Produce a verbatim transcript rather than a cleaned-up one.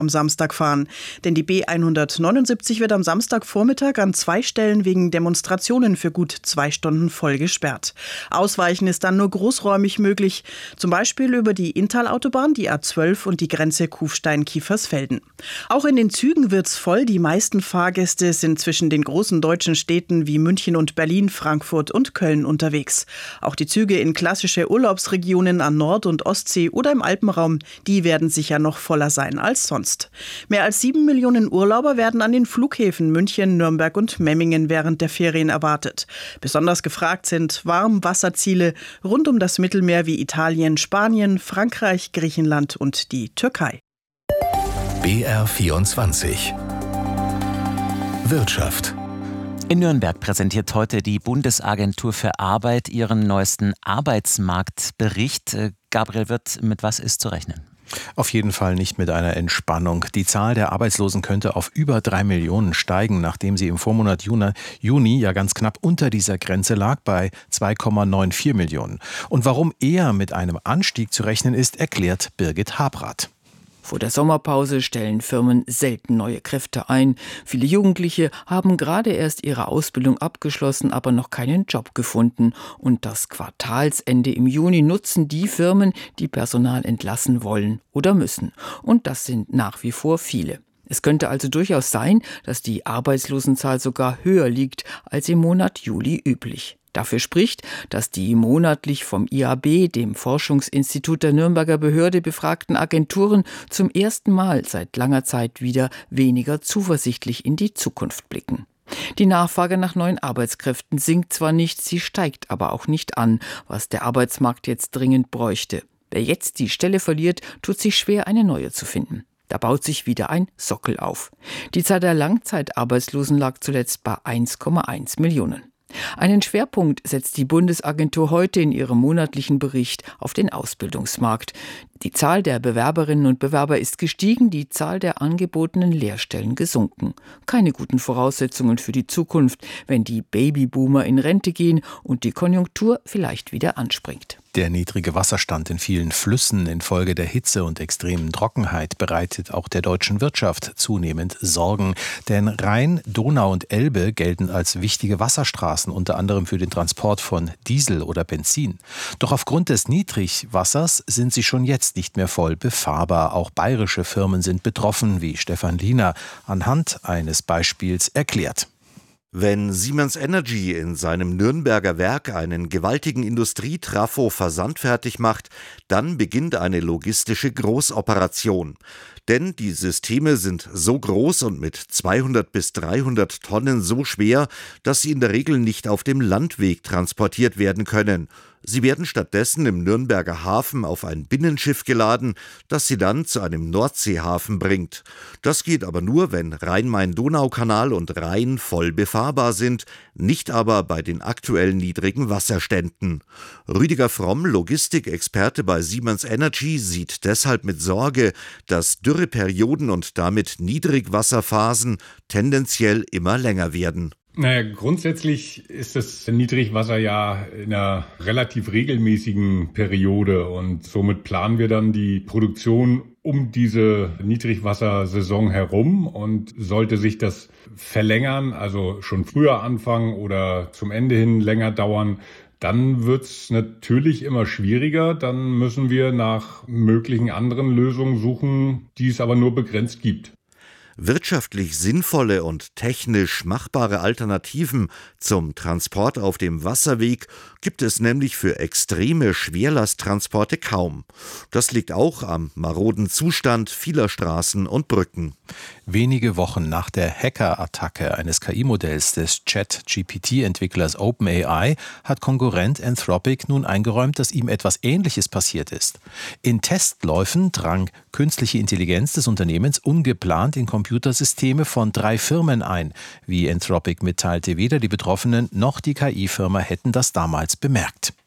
am Samstag fahren. Denn die B hundertneunundsiebzig wird am Samstagvormittag an zwei Stellen wegen Demonstrationen für gut zwei Stunden voll gesperrt. Ausweichen ist dann nur großräumig möglich, zum Beispiel über die Inntal-Autobahn, die A zwölf und die Grenze Kufstein-Kiefersfelden. Auch in den Zügen wird's voll. Die meisten Fahrgäste sind zwischen den großen deutschen Städten wie München und Berlin, Frankfurt und Köln unterwegs. Auch die Züge in klassische Urlaubsregionen an Nord- und Ostsee oder im Alpenraum, die werden sicher noch voller sein als sonst. Mehr als sieben Millionen Urlauber werden an den Flughäfen München, Nürnberg und Memmingen während der Ferien erwartet. Besonders gefragt sind Warmwasserziele rund um das Mittelmeer wie Italien, Spanien, Frankreich, Griechenland und die Türkei. B R vierundzwanzig Wirtschaft. In Nürnberg präsentiert heute die Bundesagentur für Arbeit ihren neuesten Arbeitsmarktbericht. Gabriel Wirth, mit was ist zu rechnen? Auf jeden Fall nicht mit einer Entspannung. Die Zahl der Arbeitslosen könnte auf über drei Millionen steigen, nachdem sie im Vormonat Juni, Juni ja ganz knapp unter dieser Grenze lag, bei zwei Komma vierundneunzig Millionen. Und warum eher mit einem Anstieg zu rechnen ist, erklärt Birgit Habrath. Vor der Sommerpause stellen Firmen selten neue Kräfte ein. Viele Jugendliche haben gerade erst ihre Ausbildung abgeschlossen, aber noch keinen Job gefunden. Und das Quartalsende im Juni nutzen die Firmen, die Personal entlassen wollen oder müssen. Und das sind nach wie vor viele. Es könnte also durchaus sein, dass die Arbeitslosenzahl sogar höher liegt als im Monat Juli üblich. Dafür spricht, dass die monatlich vom I A B, dem Forschungsinstitut der Nürnberger Behörde, befragten Agenturen zum ersten Mal seit langer Zeit wieder weniger zuversichtlich in die Zukunft blicken. Die Nachfrage nach neuen Arbeitskräften sinkt zwar nicht, sie steigt aber auch nicht an, was der Arbeitsmarkt jetzt dringend bräuchte. Wer jetzt die Stelle verliert, tut sich schwer, eine neue zu finden. Da baut sich wieder ein Sockel auf. Die Zahl der Langzeitarbeitslosen lag zuletzt bei eins Komma eins Millionen. Einen Schwerpunkt setzt die Bundesagentur heute in ihrem monatlichen Bericht auf den Ausbildungsmarkt. Die Zahl der Bewerberinnen und Bewerber ist gestiegen, die Zahl der angebotenen Lehrstellen gesunken. Keine guten Voraussetzungen für die Zukunft, wenn die Babyboomer in Rente gehen und die Konjunktur vielleicht wieder anspringt. Der niedrige Wasserstand in vielen Flüssen infolge der Hitze und extremen Trockenheit bereitet auch der deutschen Wirtschaft zunehmend Sorgen. Denn Rhein, Donau und Elbe gelten als wichtige Wasserstraßen, unter anderem für den Transport von Diesel oder Benzin. Doch aufgrund des Niedrigwassers sind sie schon jetzt nicht mehr voll befahrbar. Auch bayerische Firmen sind betroffen, wie Stefan Liener anhand eines Beispiels erklärt. Wenn Siemens Energy in seinem Nürnberger Werk einen gewaltigen Industrietrafo versandfertig macht, dann beginnt eine logistische Großoperation. Denn die Systeme sind so groß und mit zweihundert bis dreihundert Tonnen so schwer, dass sie in der Regel nicht auf dem Landweg transportiert werden können. Sie werden stattdessen im Nürnberger Hafen auf ein Binnenschiff geladen, das sie dann zu einem Nordseehafen bringt. Das geht aber nur, wenn Rhein-Main-Donau-Kanal und Rhein voll befahrbar sind, nicht aber bei den aktuell niedrigen Wasserständen. Rüdiger Fromm, Logistikexperte bei Siemens Energy, sieht deshalb mit Sorge, dass Dürreperioden und damit Niedrigwasserphasen tendenziell immer länger werden. Naja, grundsätzlich ist das Niedrigwasser ja in einer relativ regelmäßigen Periode und somit planen wir dann die Produktion um diese Niedrigwassersaison herum, und sollte sich das verlängern, also schon früher anfangen oder zum Ende hin länger dauern, dann wird's natürlich immer schwieriger. Dann müssen wir nach möglichen anderen Lösungen suchen, die es aber nur begrenzt gibt. Wirtschaftlich sinnvolle und technisch machbare Alternativen zum Transport auf dem Wasserweg gibt es nämlich für extreme Schwerlasttransporte kaum. Das liegt auch am maroden Zustand vieler Straßen und Brücken. Wenige Wochen nach der Hacker-Attacke eines K I-Modells des Chat-G P T-Entwicklers OpenAI hat Konkurrent Anthropic nun eingeräumt, dass ihm etwas Ähnliches passiert ist. In Testläufen drang künstliche Intelligenz des Unternehmens ungeplant in Computersysteme von drei Firmen ein. Wie Anthropic mitteilte, weder die Betroffenen noch die K I-Firma hätten das damals bemerkt.